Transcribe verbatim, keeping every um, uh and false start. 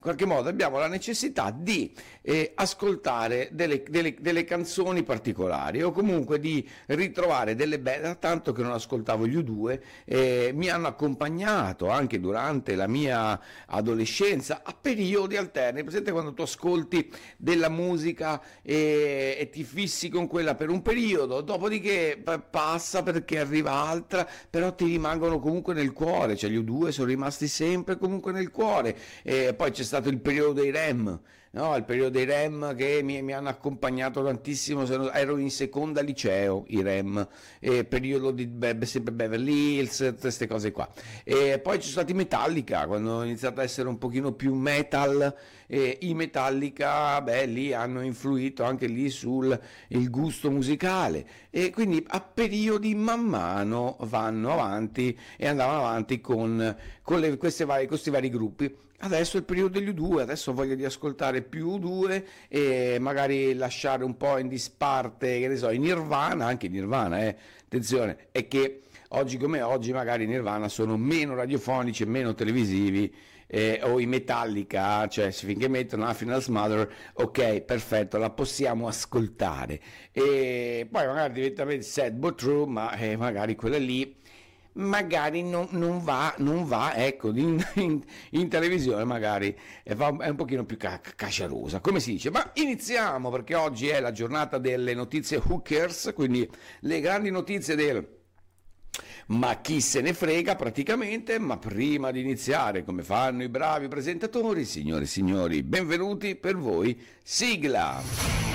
in qualche modo abbiamo la necessità di eh, ascoltare delle, delle, delle canzoni particolari o comunque di ritrovare delle belle, tanto che non ascoltavo gli U due, eh, mi hanno accompagnato anche durante la mia adolescenza a periodi alterni. Presente quando tu ascolti della musica e, e ti fissi con quella per un periodo, dopodiché p- passa perché arriva altra, però ti rimangono comunque nel cuore, cioè gli U due sono rimasti sempre comunque nel cuore. E poi c'è stato il periodo dei REM, no? Il periodo dei REM che mi, mi hanno accompagnato tantissimo, se non- ero in seconda liceo, i REM, e periodo di Be- sempre Beverly Hills, queste cose qua. E poi ci sono stati i Metallica, quando ho iniziato a essere un pochino più metal, e i Metallica, beh, lì hanno influito anche lì sul il gusto musicale, e quindi a periodi man mano vanno avanti e andavano avanti con, con le- queste varie- questi vari gruppi. Adesso è il periodo degli U due, adesso ho voglia di ascoltare più U due e magari lasciare un po' in disparte, che ne so, i Nirvana, anche i Nirvana, eh, attenzione, è che oggi come oggi magari i Nirvana sono meno radiofonici e meno televisivi, eh, o i Metallica, cioè se finché mettono la Final Smother, ok, perfetto, la possiamo ascoltare. E poi magari diventa sad but true, ma eh, magari quella lì magari non, non va, non va, ecco, in, in- in televisione magari è, va- è un pochino più ca- caciarosa, come si dice. Ma iniziamo, perché oggi è la giornata delle notizie hookers, quindi le grandi notizie del ma chi se ne frega praticamente. Ma prima di iniziare, come fanno i bravi presentatori, signore e signori, benvenuti per voi, sigla.